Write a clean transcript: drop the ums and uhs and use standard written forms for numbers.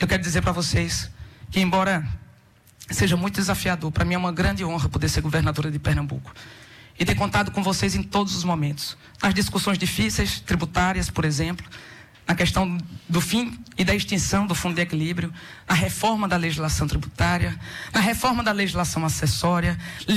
eu quero dizer para vocês que, embora seja muito desafiador, para mim é uma grande honra poder ser governadora de Pernambuco e ter contado com vocês em todos os momentos, nas discussões difíceis, tributárias, por exemplo, na questão do fim e da extinção do Fundo de Equilíbrio, na reforma da legislação tributária, na reforma da legislação acessória,